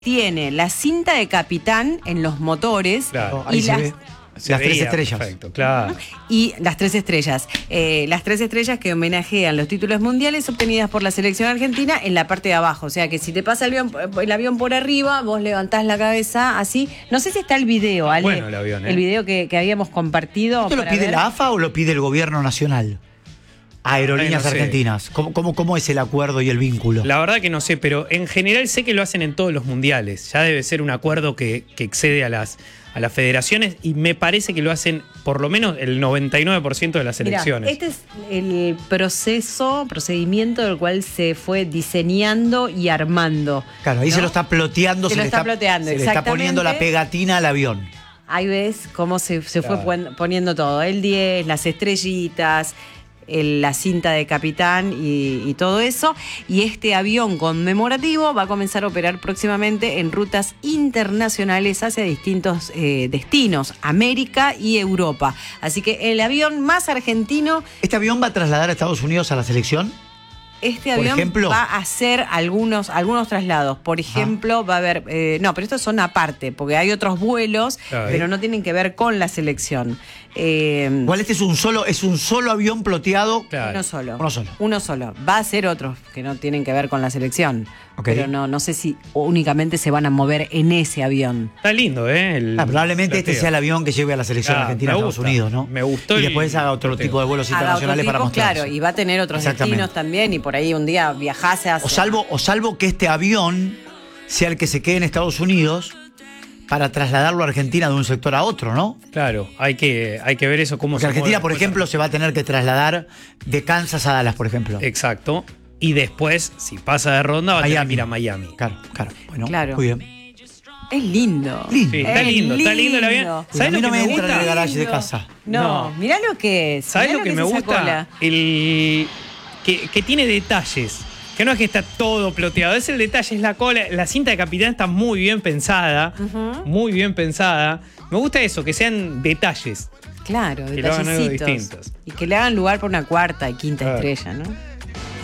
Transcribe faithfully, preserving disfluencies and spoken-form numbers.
tiene la cinta de capitán en los motores. Claro. y Ahí las, se ve. Las veía, tres estrellas. Perfecto, claro. Y las tres estrellas. Eh, las tres estrellas que homenajean los títulos mundiales obtenidas por la selección argentina en la parte de abajo. O sea que si te pasa el avión, el avión por arriba, vos levantás la cabeza así. No sé si está el video, Ale. Bueno el avión, ¿eh? El video que, que habíamos compartido. ¿Esto lo para pide ver. la A F A o lo pide el gobierno nacional? Aerolíneas Ay, no sé. Argentinas. ¿Cómo, cómo, ¿Cómo es el acuerdo y el vínculo? La verdad que no sé, pero en general sé que lo hacen en todos los mundiales. Ya debe ser un acuerdo que, que excede a las, a las federaciones y me parece que lo hacen por lo menos el noventa y nueve por ciento de las Mirá, selecciones. este es el proceso, procedimiento del cual se fue diseñando y armando. Claro, ahí ¿no? se lo está ploteando. Se lo le está ploteando, se le está exactamente. poniendo la pegatina al avión. Ahí ves cómo se, se Claro. fue pon- poniendo todo. El diez, las estrellitas, el- la cinta de capitán y, y todo eso. Y este avión conmemorativo va a comenzar a operar próximamente en rutas internacionales hacia distintos eh, destinos, América y Europa. Así que el avión más argentino, ¿Este avión va a trasladar a Estados Unidos a la selección? este Por avión ejemplo. va a hacer algunos, algunos traslados. Por ejemplo, va a haber... eh, no, pero estos son aparte, porque hay otros vuelos, Claro. pero no tienen que ver con la selección. Eh, Igual este es un solo, es un solo avión ploteado. Claro. Uno solo. Uno solo. Uno solo. Va a ser otros que no tienen que ver con la selección. Ok. Pero no, no sé si únicamente se van a mover en ese avión. Está lindo, ¿eh? El Ah, probablemente este ploteo. sea el avión que lleve a la selección Ah, argentina a me Estados gusta. Unidos, ¿no? Me gustó Y el después haga otro ploteo. tipo de vuelos Haga internacionales otro para tipo, mostrarse. claro, y va a tener otros Exactamente. destinos también, y por ahí un día viajase a... O salvo, o salvo que este avión sea el que se quede en Estados Unidos para trasladarlo a Argentina de un sector a otro, ¿no? Claro, hay que, hay que ver eso cómo Porque se Argentina, mueve por después. ejemplo, se va a tener que trasladar de Kansas a Dallas, por ejemplo. Exacto. Y después, si pasa de ronda, va a tener que Miami. ir a Miami. Claro, claro. Bueno, Claro. muy bien. Es lindo. Lindo. Sí, está Es lindo, está lindo el avión. lindo. A ¿Sabes mí lo no que me me entra en el gusta? garage de casa. No, No. mirá lo que es. ¿Sabes mirá lo que es me esa gusta? cola. El que, que tiene detalles. Que no es que está todo ploteado. Es el detalle, es la cola. La cinta de capitán está muy bien pensada. Muy bien pensada. Me gusta eso, que sean detalles. Claro, Que lo hagan algo detallecitos. distintos. Y que le hagan lugar para una cuarta y quinta Claro. estrella, ¿no?